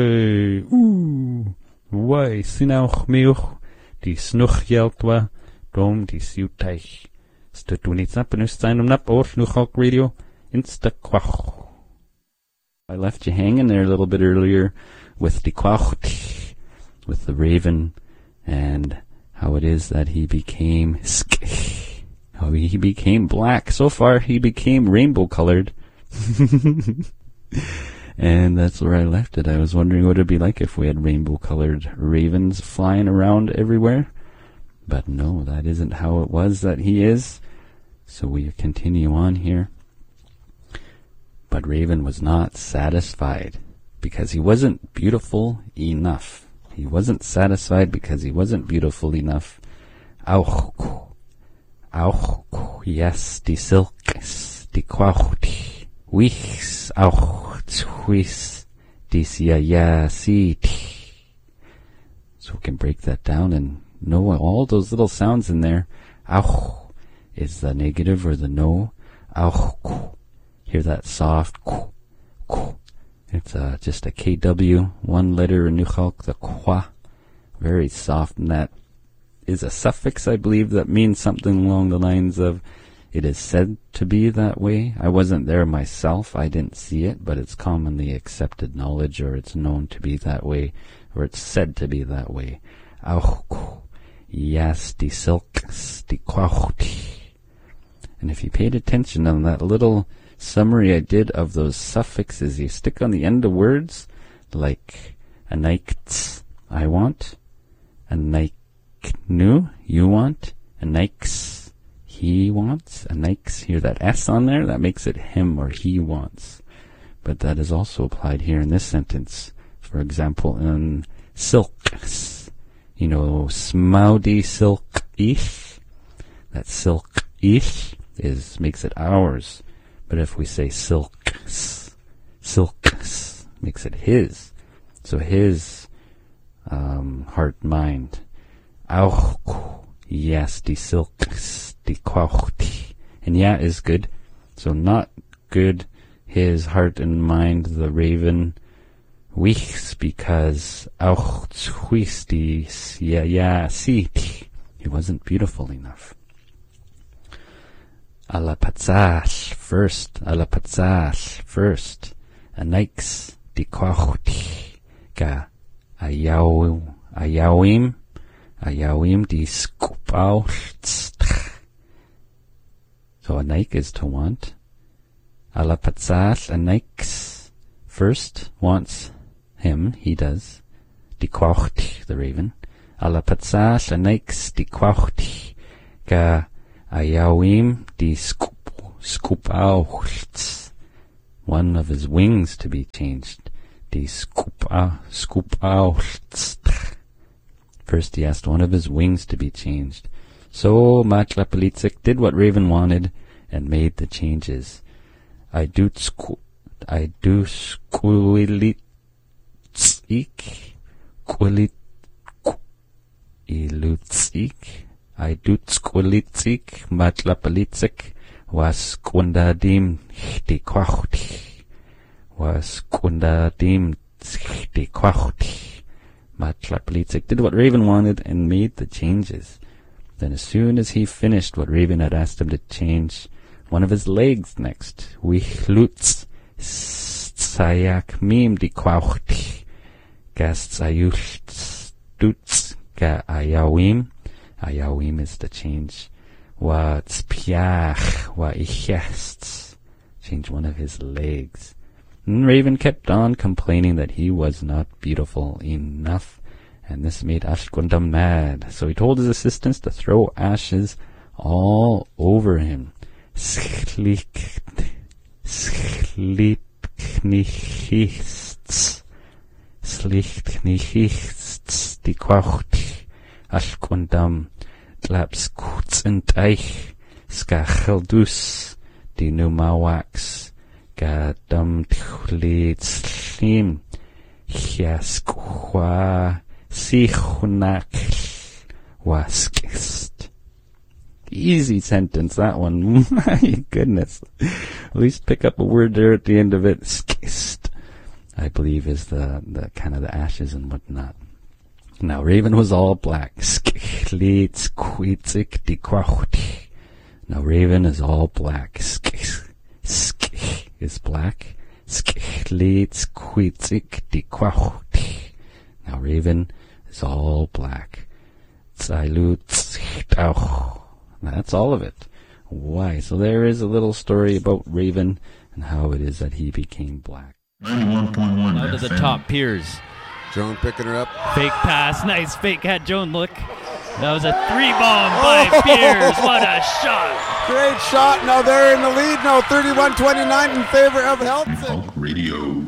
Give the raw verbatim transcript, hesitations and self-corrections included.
Hey, oeh, wai, sinauch meuch, die snuch jeltwa, dom die siuteich. Stutunits up and ustein up or snuchok radio, insta quach. I left you hanging there a little bit earlier with the quach, with the raven, and how it is that he became sk, how he became black. So far, he became rainbow colored. And that's where I left it. I was wondering what it'd be like if we had rainbow-colored ravens flying around everywhere. But no, that isn't how it was that he is. So we continue on here. But Raven was not satisfied because he wasn't beautiful enough. He wasn't satisfied because he wasn't beautiful enough. Auch, auch, yes, die silks, die quaucht, wichs, auch. Twis, dis ya ya seat. So we can break that down and know all those little sounds in there. Auch is the negative or the no. Auch, hear that soft. It's uh, just a K W, one letter in Nuchalk, the kwa, very soft, and that is a suffix, I believe, that means something along the lines of it is said to be that way. I wasn't there myself. I didn't see it, but it's commonly accepted knowledge, or it's known to be that way, or it's said to be that way. Auch, yes, die silks, die quaucht. And if you paid attention on that little summary I did of those suffixes you stick on the end of words, like a nikts, I want, a niknu, you want, a nikes, he wants, a nikes, hear that S on there, that makes it him or he wants. But that is also applied here in this sentence. For example, in silks, you know, smaudi silk ish, that silk ish is, makes it ours. But if we say silks, silks, makes it his. So his, um, heart, mind. Auch, yes, die silks. Die quaucht. And yeah is good. So not good, his heart and mind, the raven, wichs, because auch zwistis, yeah, yeah, sieht. He wasn't beautiful enough. Ala patzach, first, ala patzach, first. Anix, die quaucht. Ga, ayaw, ayawim, ayawim, die skupaucht. So a naik is to want. Ala patzach, a naik's first wants him, he does. Die quaucht, the raven. Ala patzach, a naik's, die quaucht. Ga ayawim, die skup, skupaucht. One of his wings to be changed. Die skupa, skupaucht. First he asked one of his wings to be changed. So Matlapalitzik did what Raven wanted and made the changes. I do sku, I do squilitzik, quilit, ilutzik, I do squilitzik, Matlapalitzik, was kundadim die quaucht, was kundadim die quaucht. Matlapalitzik did what Raven wanted and made the changes. Then as soon as he finished what Raven had asked him to change, one of his legs next, wichlutz, sayak mim di quaucht, gast sayucht, stutz, ga ayawim, ayawim is the change, wa tzpiach, wa ichest, change one of his legs. And Raven kept on complaining that he was not beautiful enough. And this made Ashkundam mad. So he told his assistants to throw ashes all over him. Schlicht, schlichtnichts, schlichtnichts, die quaucht, Ashkundam, glapskutzenteich, skacheldus, die numawax, gadam tchlitzlim, chiaskwa, Sichunak waskist. Easy sentence, that one. My goodness. At least pick up a word there at the end of it. Skist. I believe is the, the kind of the ashes and whatnot. Now Raven was all black. Now Raven is all black. Is black. Now Raven is all black. That's all of it. Why? So there is a little story about Raven and how it is that he became black. ninety-one point one. Out of the top Piers. Joan picking her up. Fake pass. Nice fake. Had Joan look. That was a three bomb by oh! Piers. What a shot. Great shot. Now they're in the lead now. thirty-one twenty-nine in favor of Helton. Folk Radio.